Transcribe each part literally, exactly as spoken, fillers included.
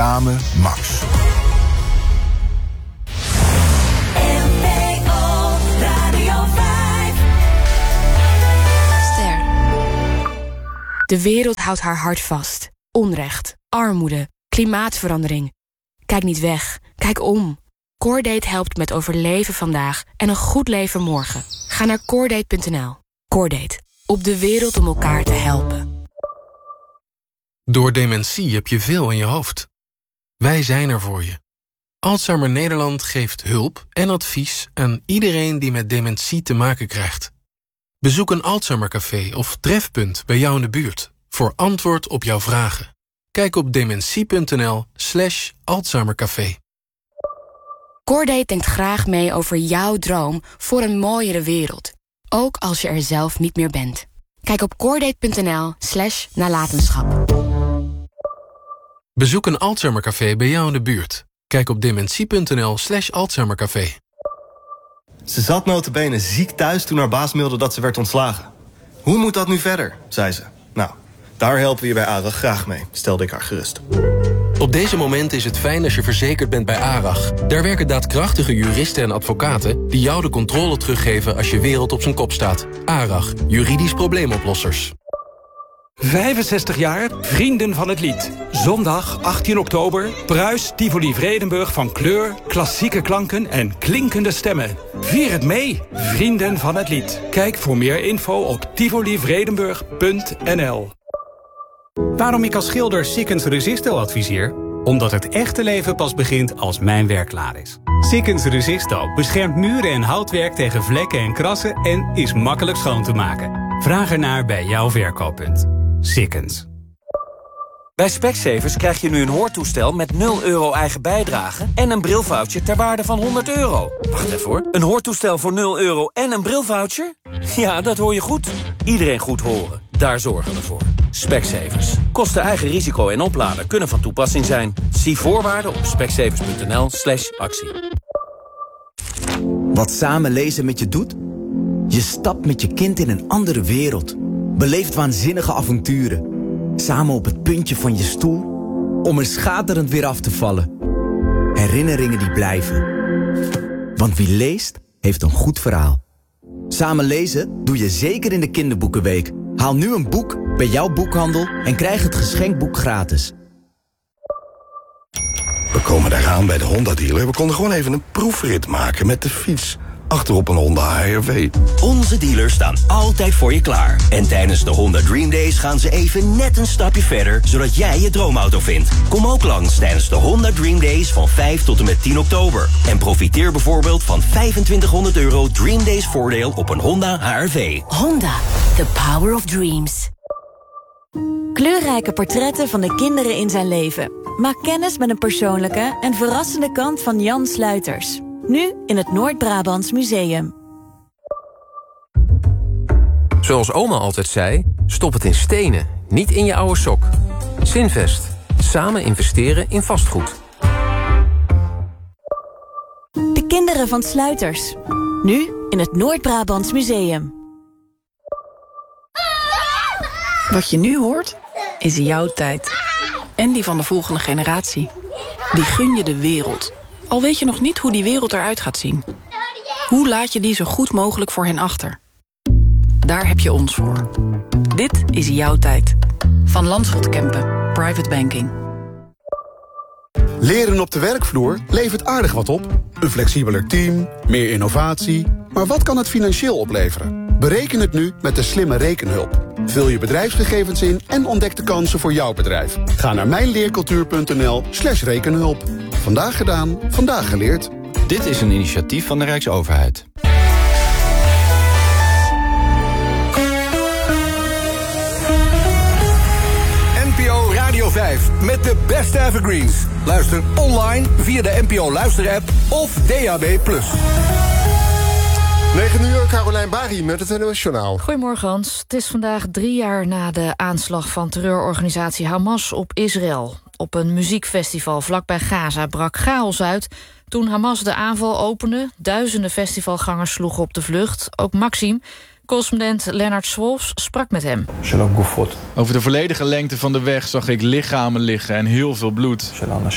Samen Max. De wereld houdt haar hart vast. Onrecht, armoede, klimaatverandering. Kijk niet weg, kijk om. Coordate helpt met overleven vandaag en een goed leven morgen. Ga naar coordate punt n l. Coordate, op de wereld om elkaar te helpen. Door dementie heb je veel in je hoofd. Wij zijn er voor je. Alzheimer Nederland geeft hulp en advies aan iedereen die met dementie te maken krijgt. Bezoek een Alzheimercafé of trefpunt bij jou in de buurt voor antwoord op jouw vragen. Kijk op dementie punt n l slash Alzheimercafé. Coordate denkt graag mee over jouw droom voor een mooiere wereld. Ook als je er zelf niet meer bent. Kijk op coordate punt n l slash nalatenschap. Bezoek een Alzheimercafé bij jou in de buurt. Kijk op dementie punt n l slash Alzheimercafé. Ze zat nota bene ziek thuis toen haar baas mailde dat ze werd ontslagen. Hoe moet dat nu verder, zei ze. Nou, daar helpen we je bij ARAG graag mee, stelde ik haar gerust. Op deze momenten is het fijn als je verzekerd bent bij ARAG. Daar werken daadkrachtige juristen en advocaten die jou de controle teruggeven als je wereld op zijn kop staat. ARAG, juridisch probleemoplossers. vijfenzestig jaar, Vrienden van het Lied. Zondag achttien oktober, Pruis Tivoli Vredenburg van kleur, klassieke klanken en klinkende stemmen. Vier het mee, Vrienden van het Lied. Kijk voor meer info op tivoli vredenburg punt n l. Waarom ik als schilder Sikkens Resisto adviseer? Omdat het echte leven pas begint als mijn werk klaar is. Sikkens Resisto beschermt muren en houtwerk tegen vlekken en krassen en is makkelijk schoon te maken. Vraag ernaar bij jouw verkooppunt. Sikkens. Bij Specsavers krijg je nu een hoortoestel met nul euro eigen bijdrage en een brilvoucher ter waarde van honderd euro. Wacht even hoor. Een hoortoestel voor nul euro en een brilvoucher? Ja, dat hoor je goed. Iedereen goed horen. Daar zorgen we voor. Specsavers. Kosten eigen risico en oplader kunnen van toepassing zijn. Zie voorwaarden op specsavers punt n l slash actie. Wat samen lezen met je doet? Je stapt met je kind in een andere wereld. Beleeft waanzinnige avonturen. Samen op het puntje van je stoel, om er schaterend weer af te vallen. Herinneringen die blijven. Want wie leest, heeft een goed verhaal. Samen lezen doe je zeker in de kinderboekenweek. Haal nu een boek bij jouw boekhandel en krijg het geschenkboek gratis. We komen eraan bij de Honda-dealer. We konden gewoon even een proefrit maken met de fiets. Achterop een Honda H R V. Onze dealers staan altijd voor je klaar. En tijdens de Honda Dream Days gaan ze even net een stapje verder, zodat jij je droomauto vindt. Kom ook langs tijdens de Honda Dream Days van vijf tot en met tien oktober. En profiteer bijvoorbeeld van vijfentwintighonderd euro Dream Days voordeel op een Honda H R V. Honda, the power of dreams. Kleurrijke portretten van de kinderen in zijn leven. Maak kennis met een persoonlijke en verrassende kant van Jan Sluiters. Nu in het Noord-Brabants Museum. Zoals oma altijd zei, stop het in stenen, niet in je oude sok. Zinvest. Samen investeren in vastgoed. De kinderen van Sluiters. Nu in het Noord-Brabants Museum. Wat je nu hoort, is jouw tijd. En die van de volgende generatie. Die gun je de wereld. Al weet je nog niet hoe die wereld eruit gaat zien. Hoe laat je die zo goed mogelijk voor hen achter? Daar heb je ons voor. Dit is jouw tijd. Van Landschot Kempen. Private Banking. Leren op de werkvloer levert aardig wat op. Een flexibeler team, meer innovatie. Maar wat kan het financieel opleveren? Bereken het nu met de slimme rekenhulp. Vul je bedrijfsgegevens in en ontdek de kansen voor jouw bedrijf. Ga naar mijnleercultuur punt n l slash rekenhulp. Vandaag gedaan, vandaag geleerd. Dit is een initiatief van de Rijksoverheid. N P O Radio vijf met de beste evergreens. Luister online via de N P O Luister-app of D A B plus. negen uur, Carolijn Bari met het N O S-journaal. Goedemorgen, Hans. Het is vandaag drie jaar na de aanslag van terreurorganisatie Hamas op Israël. Op een muziekfestival vlakbij Gaza brak chaos uit toen Hamas de aanval opende. Duizenden festivalgangers sloegen op de vlucht. Ook Maxim correspondent Lennart Swolfs sprak met hem. Over de volledige lengte van de weg zag ik lichamen liggen en heel veel bloed.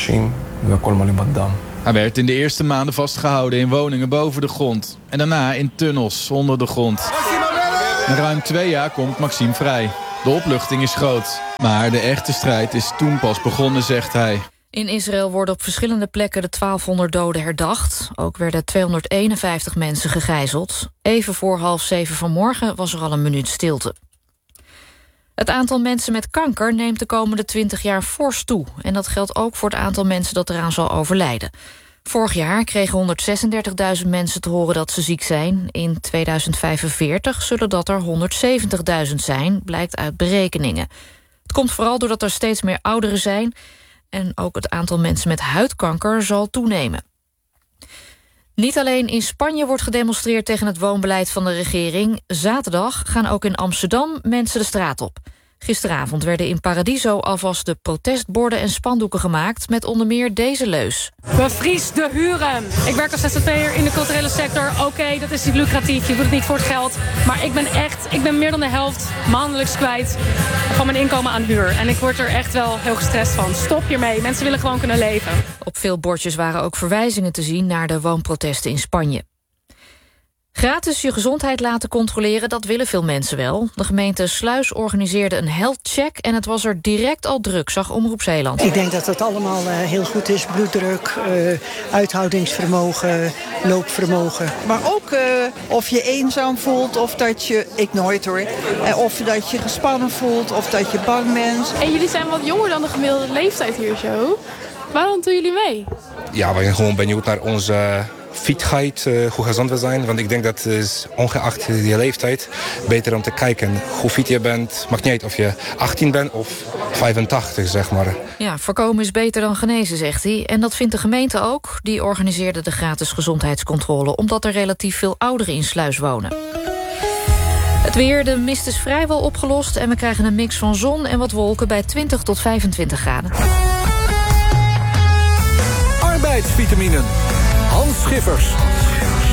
Hij werd in de eerste maanden vastgehouden in woningen boven de grond. En daarna in tunnels onder de grond. Na ruim twee jaar komt Maxime vrij. De opluchting is groot. Maar de echte strijd is toen pas begonnen, zegt hij. In Israël worden op verschillende plekken de twaalfhonderd doden herdacht. Ook werden tweehonderdeenenvijftig mensen gegijzeld. Even voor half zeven vanmorgen was er al een minuut stilte. Het aantal mensen met kanker neemt de komende twintig jaar fors toe. En dat geldt ook voor het aantal mensen dat eraan zal overlijden. Vorig jaar kregen honderdzesendertigduizend mensen te horen dat ze ziek zijn. In tweeduizend vijfenveertig zullen dat er honderdzeventigduizend zijn, blijkt uit berekeningen. Het komt vooral doordat er steeds meer ouderen zijn. En ook het aantal mensen met huidkanker zal toenemen. Niet alleen in Spanje wordt gedemonstreerd tegen het woonbeleid van de regering. Zaterdag gaan ook in Amsterdam mensen de straat op. Gisteravond werden in Paradiso alvast de protestborden en spandoeken gemaakt met onder meer deze leus. Bevries de huren. Ik werk als Z Z P'er in de culturele sector. Oké, okay, dat is niet lucratief, je doet het niet voor het geld. Maar ik ben echt, ik ben meer dan de helft maandelijks kwijt van mijn inkomen aan huur. En ik word er echt wel heel gestrest van. Stop hiermee, mensen willen gewoon kunnen leven. Op veel bordjes waren ook verwijzingen te zien naar de woonprotesten in Spanje. Gratis je gezondheid laten controleren, dat willen veel mensen wel. De gemeente Sluis organiseerde een health check en het was er direct al druk, zag Omroep Zeeland. Ik denk dat het allemaal uh, heel goed is. Bloeddruk, uh, uithoudingsvermogen, loopvermogen. Maar ook uh, of je eenzaam voelt of dat je, ik nooit hoor, uh, of dat je gespannen voelt of dat je bang bent. En jullie zijn wat jonger dan de gemiddelde leeftijd hier zo. Waarom doen jullie mee? Ja, we zijn gewoon benieuwd naar onze fitheid, uh, hoe gezond we zijn. Want ik denk dat is ongeacht je leeftijd beter om te kijken hoe fit je bent. Maakt niet uit of je achttien bent of vijfentachtig, zeg maar. Ja, voorkomen is beter dan genezen, zegt hij. En dat vindt de gemeente ook. Die organiseerde de gratis gezondheidscontrole, omdat er relatief veel ouderen in Sluis wonen. Het weer, de mist is vrijwel opgelost en we krijgen een mix van zon en wat wolken bij twintig tot vijfentwintig graden. Arbeidsvitaminen. Hans Schiffers.